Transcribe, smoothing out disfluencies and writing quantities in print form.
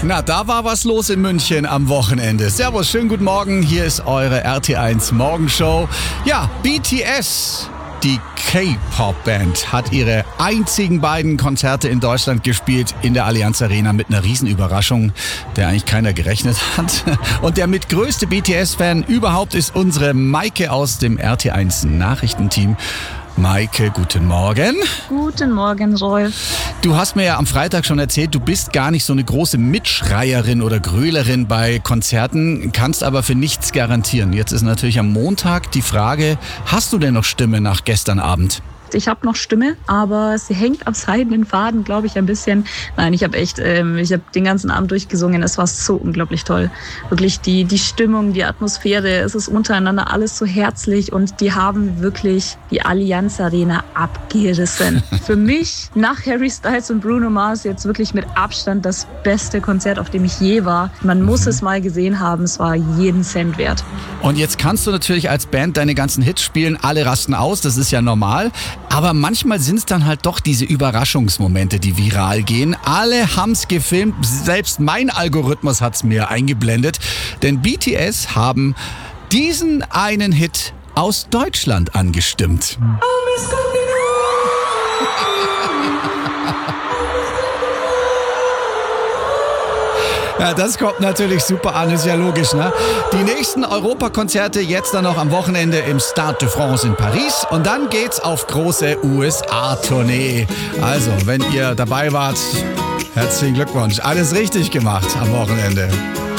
Na, da war was los in München am Wochenende. Servus, schönen guten Morgen. Hier ist eure RT1 Morgenshow. Ja, BTS, die K-Pop-Band, hat ihre einzigen beiden Konzerte in Deutschland gespielt in der Allianz Arena mit einer Riesenüberraschung, der eigentlich keiner gerechnet hat. Und der mit größte BTS-Fan überhaupt ist unsere Maike aus dem RT1 Nachrichtenteam. Maike, guten Morgen. Guten Morgen, Rolf. Du hast mir ja am Freitag schon erzählt, du bist gar nicht so eine große Mitschreierin oder Grölerin bei Konzerten, kannst aber für nichts garantieren. Jetzt ist natürlich am Montag die Frage, hast du denn noch Stimme nach gestern Abend? Ich habe noch Stimme, aber sie hängt am seidenen Faden, glaube ich, ein bisschen. Nein, ich habe den ganzen Abend durchgesungen. Es war so unglaublich toll. Wirklich die Stimmung, die Atmosphäre, es ist untereinander alles so herzlich und die haben wirklich die Allianz Arena abgerissen. Für mich nach Harry Styles und Bruno Mars jetzt wirklich mit Abstand das beste Konzert, auf dem ich je war. Man muss es mal gesehen haben, es war jeden Cent wert. Und jetzt kannst du natürlich als Band deine ganzen Hits spielen, alle rasten aus, das ist ja normal. Aber manchmal sind es dann halt doch diese Überraschungsmomente, die viral gehen. Alle haben's gefilmt, selbst mein Algorithmus hat's mir eingeblendet. Denn BTS haben diesen einen Hit aus Deutschland angestimmt. Ja, das kommt natürlich super an, ist ja logisch, ne? Die nächsten Europakonzerte jetzt dann noch am Wochenende im Stade de France in Paris und dann geht's auf große USA-Tournee. Also, wenn ihr dabei wart, herzlichen Glückwunsch. Alles richtig gemacht am Wochenende.